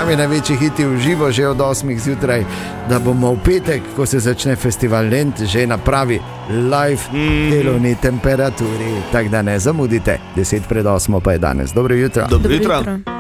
sami največji hiti v živo že od 8 zjutraj, da bomo v petek, ko se začne festival Lent, že na pravi live delovni temperaturi. Tako da ne zamudite, 7:50 pa je danes. Dobro jutro. Dobro jutro.